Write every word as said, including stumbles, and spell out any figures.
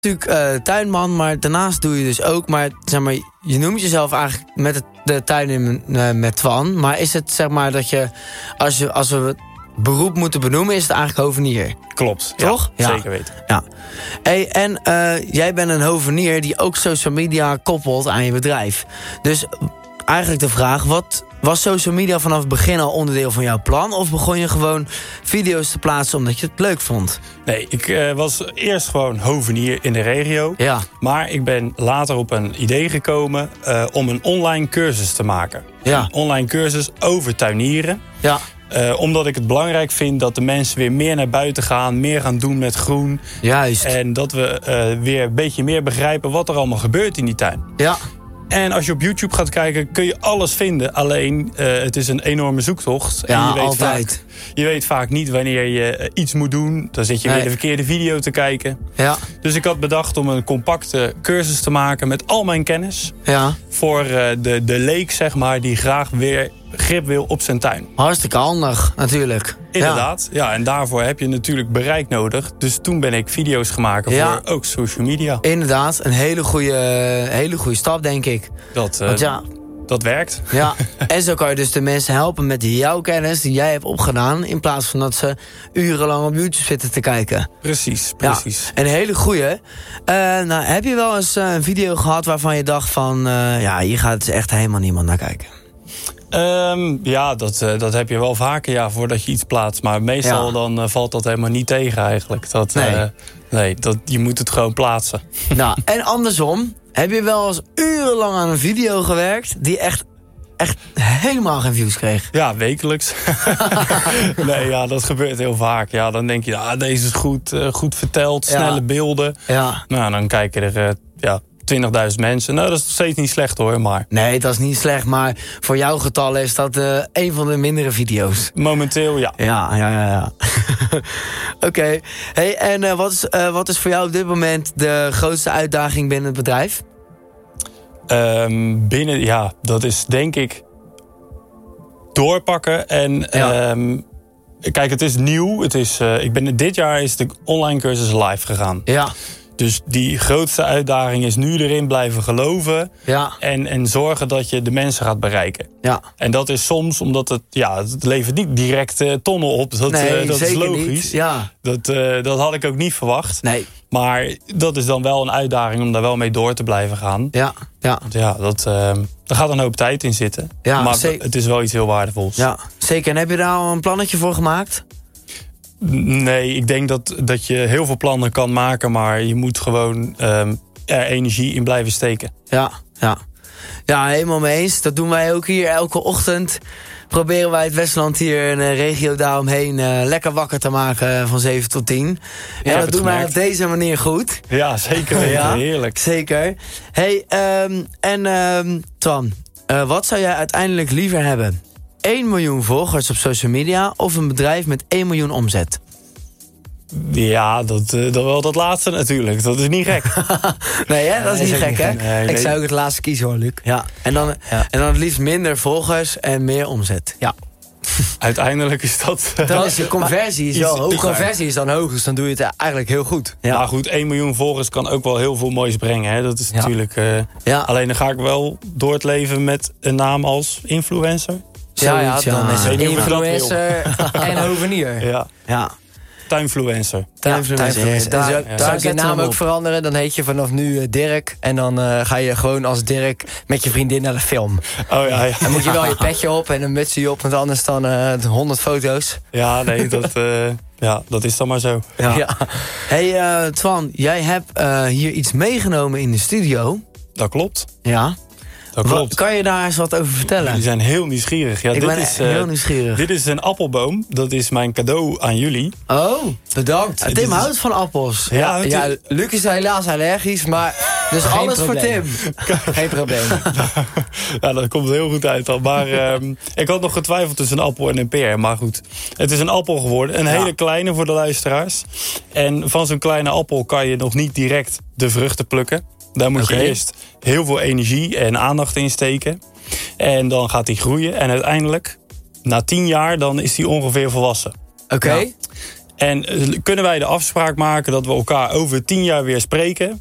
natuurlijk uh, tuinman, maar daarnaast doe je dus ook... maar, zeg maar je noemt jezelf eigenlijk met het, de tuin in, uh, met Twan... maar is het zeg maar dat je, als, je, als we het beroep moeten benoemen... is het eigenlijk hovenier? Klopt, toch? Ja, ja. Zeker weten. Ja. Hey, en uh, jij bent een hovenier die ook social media koppelt aan je bedrijf. Dus eigenlijk de vraag, wat... was social media vanaf het begin al onderdeel van jouw plan? Of begon je gewoon video's te plaatsen omdat je het leuk vond? Nee, ik uh, was eerst gewoon hovenier in de regio. Ja. Maar ik ben later op een idee gekomen uh, om een online cursus te maken. Ja. Een online cursus over tuinieren. Ja. Uh, omdat ik het belangrijk vind dat de mensen weer meer naar buiten gaan. Meer gaan doen met groen. Juist. En dat we uh, weer een beetje meer begrijpen wat er allemaal gebeurt in die tuin. Ja. En als je op YouTube gaat kijken, kun je alles vinden. Alleen, uh, het is een enorme zoektocht. Ja, en je weet altijd. Vaak, je weet vaak niet wanneer je uh, iets moet doen. Dan zit je nee. weer de verkeerde video te kijken. Ja. Dus ik had bedacht om een compacte cursus te maken met al mijn kennis. Ja. Voor uh, de, de leek, zeg maar, die graag weer grip wil op zijn tuin. Hartstikke handig, natuurlijk. Inderdaad, ja. ja, en daarvoor heb je natuurlijk bereik nodig. Dus toen ben ik video's gemaakt ja. voor ook social media. Inderdaad, een hele goede, hele goede stap, denk ik. Dat, uh, Want ja, dat werkt. Ja, en zo kan je dus de mensen helpen met jouw kennis die jij hebt opgedaan... in plaats van dat ze urenlang op YouTube zitten te kijken. Precies, precies. Ja, een hele goeie. Uh, nou, heb je wel eens uh, een video gehad waarvan je dacht van... Uh, ja, hier gaat dus echt helemaal niemand naar kijken? Um, ja, dat, uh, dat heb je wel vaker, ja, voordat je iets plaatst. Maar meestal ja. dan uh, valt dat helemaal niet tegen eigenlijk. Dat, nee, uh, nee dat, je moet het gewoon plaatsen. Nou, en andersom, heb je wel eens urenlang aan een video gewerkt... die echt, echt helemaal geen views kreeg? Ja, wekelijks. Nee, ja, dat gebeurt heel vaak. Ja, dan denk je, ah, deze is goed, uh, goed verteld, snelle ja. beelden. Ja. Nou, dan kijken er... Uh, ja, twintigduizend mensen. Nou, dat is nog steeds niet slecht hoor, maar... Nee, dat is niet slecht, maar voor jouw getallen is dat uh, een van de mindere video's. Momenteel, ja. Ja, ja, ja. ja. Oké. Okay. Hey, en uh, wat, is, uh, wat is voor jou op dit moment de grootste uitdaging binnen het bedrijf? Um, binnen, ja, dat is denk ik doorpakken en... Ja. Um, kijk, het is nieuw. Het is, uh, ik ben, dit jaar is de online cursus live gegaan. Ja. Dus die grootste uitdaging is nu erin blijven geloven. Ja. En, en zorgen dat je de mensen gaat bereiken. Ja. En dat is soms omdat het, ja, het levert niet direct uh, tonnen op. Dat, nee, uh, dat is logisch. Niet. Ja. Dat, uh, dat had ik ook niet verwacht. Nee. Maar dat is dan wel een uitdaging om daar wel mee door te blijven gaan. Ja. Ja. Want ja, dat, uh, daar gaat een hoop tijd in zitten. Ja, maar zeker. Het is wel iets heel waardevols. Ja, zeker. En heb je daar al een plannetje voor gemaakt? Nee, ik denk dat, dat je heel veel plannen kan maken... maar je moet gewoon um, er energie in blijven steken. Ja, ja. Ja, helemaal mee eens. Dat doen wij ook hier elke ochtend. Proberen wij het Westland hier in de regio daaromheen... Uh, lekker wakker te maken van zeven tot tien. Ja, en dat doen wij op deze manier goed. Ja, zeker. Ja, heerlijk. Zeker. Hey, um, en um, Twan, uh, wat zou jij uiteindelijk liever hebben? één miljoen volgers op social media of een bedrijf met één miljoen omzet? Ja, dat, uh, dat wel dat laatste natuurlijk. Dat is niet gek. Nee, hè? Dat is niet gek, hè? Nee, nee. Ik zou ook het laatste kiezen, hoor, Luc. Ja, en dan, ja. en dan het liefst minder volgers en meer omzet. Ja. Uiteindelijk is dat... Uh, dan is de conversie is wel hoger. De conversie is dan hoog, dus dan doe je het eigenlijk heel goed. Ja. Maar goed, één miljoen volgers kan ook wel heel veel moois brengen. Hè? Dat is ja. natuurlijk... Uh, ja. Alleen dan ga ik wel door het leven met een naam als influencer. Ja, ja, dan is het influencer en hovenier. Ja. Ja. Tuinfluencer. Tuinfluencer. Ja, daar ja. zou ik je naam ook veranderen. Dan heet je vanaf nu uh, Dirk. En dan uh, ga je gewoon als Dirk met je vriendin naar de film. Oh ja, ja. Dan moet je wel je petje op en een mutsje op. Want anders dan uh, honderd foto's. Ja, nee, dat, uh, ja, dat is dan maar zo. Ja. Ja. Hey uh, Twan, jij hebt uh, hier iets meegenomen in de studio. Dat klopt. Ja. Dat klopt. Kan je daar eens wat over vertellen? Die zijn heel nieuwsgierig. Ja, ik dit ben is, uh, heel nieuwsgierig. Dit is een appelboom. Dat is mijn cadeau aan jullie. Oh, bedankt. Ja, Tim is... houdt van appels. Ja, ja, ja, Luc is helaas allergisch, maar dus alles probleem. voor Tim. Geen probleem. Ja, dat komt heel goed uit dan. Maar um, ik had nog getwijfeld tussen een appel en een peer. Maar goed, het is een appel geworden. Een ja. hele kleine voor de luisteraars. En van zo'n kleine appel kan je nog niet direct de vruchten plukken. Daar moet okay. je eerst heel veel energie en aandacht in steken. En dan gaat hij groeien. En uiteindelijk, na tien jaar, dan is hij ongeveer volwassen. Oké. Okay. En kunnen wij de afspraak maken dat we elkaar over tien jaar weer spreken